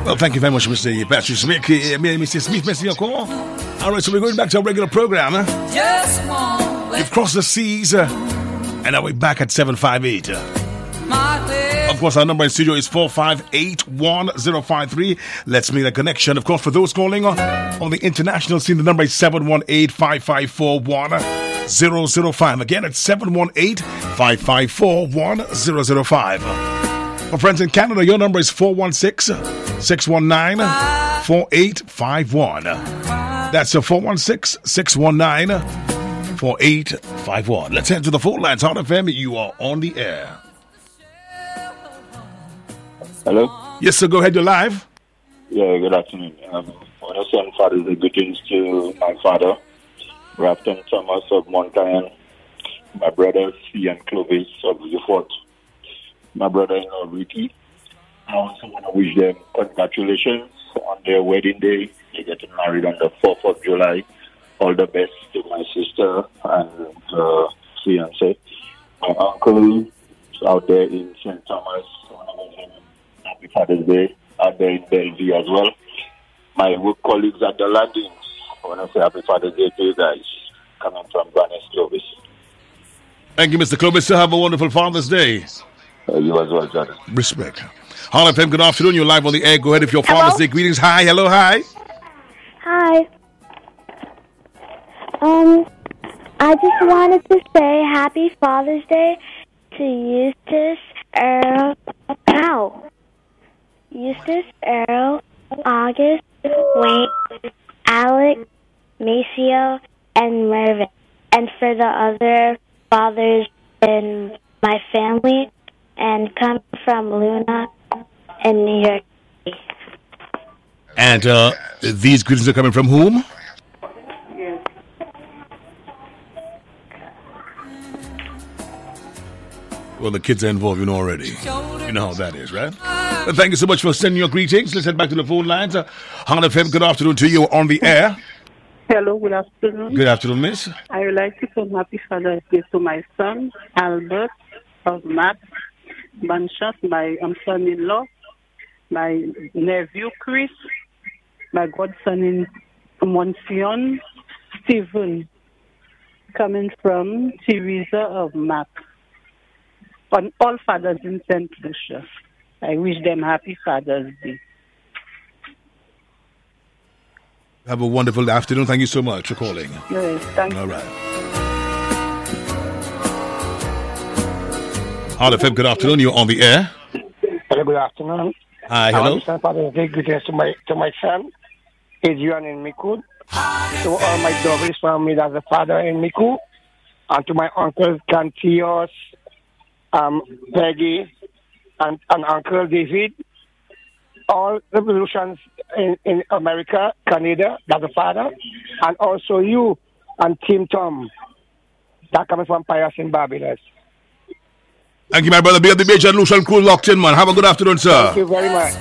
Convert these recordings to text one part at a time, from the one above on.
Well, thank you very much, Mr. Patrick Smith. Mr. Smith, missing your call. All right, so we're going back to our regular program. We've crossed the seas, and now we're back at 758. Of course, our number in studio is 458-1053. Let's make a connection. Of course, for those calling on the international scene, the number is 718-554-1005. Again, it's 718-554-1005. For friends in Canada, your number is 416-619-4851. That's a 416-619-4851. Let's head to the phone lines. Hot FM, you are on the air. Hello? Yes, sir, go ahead, you're live. Yeah, good afternoon. I want to send Father's Day greetings to my father, Rafton Thomas of Montaigne, my brothers, Ian Clovis of Beaufort, my brother-in-law, Ricky. I also want to wish them congratulations on their wedding day. They're getting married on the 4th of July. All the best to my sister and fiancé. My uncle out there in St. Thomas. Happy Father's Day out there in Bellevue as well. My work colleagues at the Landings, I want to say Happy Father's Day to you guys, coming from Banis Clovis. Thank you, Mr. Clovis. Have a wonderful Father's Day. You as well, John. Respect. Hot FM, good afternoon. You're live on the air. Go ahead if your Father's Day greetings. Hi, hello, hi. Hi. I just wanted to say Happy Father's Day to Eustace, Earl, Eustace, Earl, August, Wayne, Alec, Maceo, and Mervyn. And for the other fathers in my family, and come from Luna in New York City. And these greetings are coming from whom? Well, the kids are involved, you know already. You know how that is, right? Well, thank you so much for sending your greetings. Let's head back to the phone lines. Hot FM, good afternoon to you on the air. Hello, good afternoon. Good afternoon, miss. I would like to send Happy Father's Day to my son, Albert, of Matt, Banshot, my son-in-law, my nephew, Chris, my godson in Monsignor, Stephen, coming from Teresa of Mac. On all fathers in St. Lucia, I wish them Happy Father's Day. Have a wonderful afternoon. Thank you so much for calling. Yes, thank you. All right. Hot FM, good afternoon. You're on the air. Hello, good afternoon. Hi, hello. I want to send Father's Day greetings to my son, Adrian in Miku, to all my Doris family as a father in Miku, and to my uncles, Cantios, Peggy, and Uncle David, all revolutions in America, Canada, that's the father, and also you and Team Tom, that coming from Pius in Barbados. Thank you, my brother. Be at the Major Lucian crew locked in, man. Have a good afternoon, sir. Thank you very much.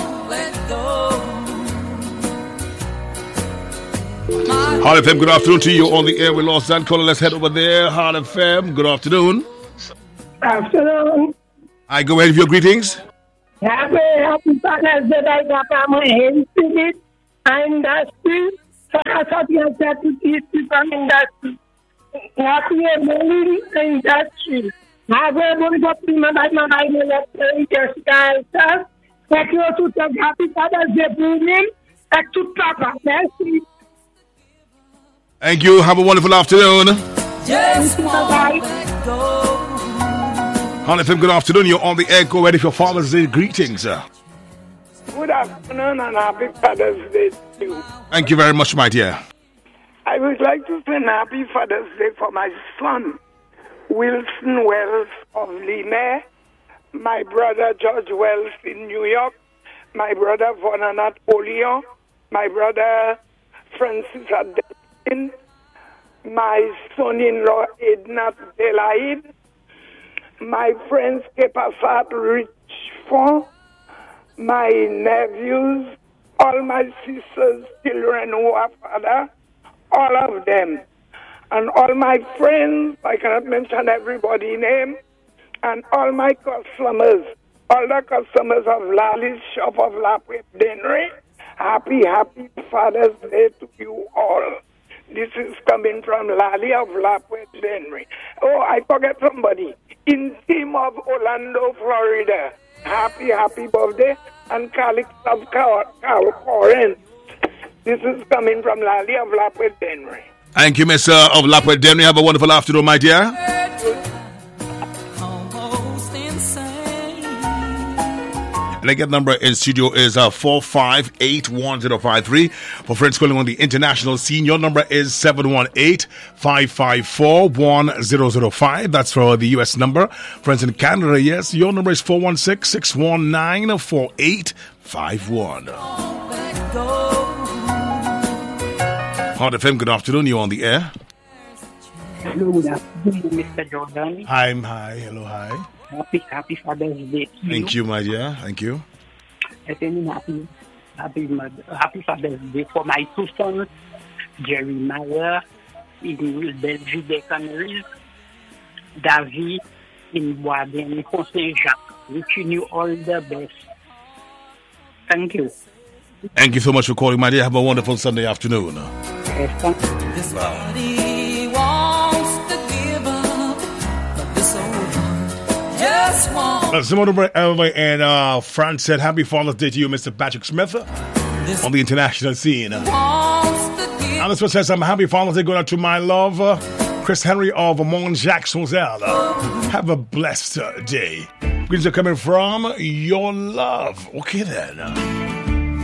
Hot FM, good afternoon to you on the air. We lost that caller. Let's head over there. Hot FM, good afternoon. Afternoon. I go ahead with your greetings. Happy Father's Day, I got my hands in it. Industry. So I thought you had to teach people industry. Happy industry. I will go to my stuff. Thank you to the Happy Father's Day, booming. Thank you to Merci. Thank you. Have a wonderful afternoon. Yes, bye-bye. Hot FM, good afternoon. You're on the air. Go ahead with your Father's Day greetings, sir. Good afternoon and Happy Father's Day to you. Thank you very much, my dear. I would like to send Happy Father's Day for my son, Wilson Wells of Lima, my brother George Wells in New York, my brother Vonanat Olion, my brother Francis Adelin, my son-in-law Ednat Delaide, my friends Kepasat Richford, my nephews, all my sisters, children who are father, all of them. And all my friends, I cannot mention everybody's name, and all my customers all the customers of Lali's shop of Lapwet Dennery. Happy Father's Day to you all. This is coming from Lali of Lapwet Dennery. Oh, I forget somebody. In team of Orlando, Florida. Happy birthday. And Calix of Corinth. This is coming from Lali of Lapwet Dennery. Thank you, Mr. of Lapwet Dennery. Have a wonderful afternoon, my dear. And again, number in studio is 4581053. For friends calling on the international scene, your number is 718-554-1005. That's for the US number. Friends in Canada, yes, your number is 416-619-4851. Hot FM, good afternoon. You're on the air. Hello, good afternoon, Mr. Jordan. Hi. Hello, hi. Happy Father's Day to you. Thank you, my dear. Thank you. Happy Father's Day for my two sons, Jeremiah in Bellevue des Canaries, David in Boisden, Saint-Jacques. Wishing you all the best. Thank you. Thank you so much for calling, my dear. Have a wonderful Sunday afternoon. Yes, thank you. This body wants to give up, but this old heart just won't. Simone Elva and France said, Happy Father's Day to you, Mr. Patrick Smith, on the international scene. And this one says, I'm happy Father's Day going out to my love, Chris Henry of Mont-Jacques-Sauzel. Have a blessed day. Greetings are coming from your love. Okay then.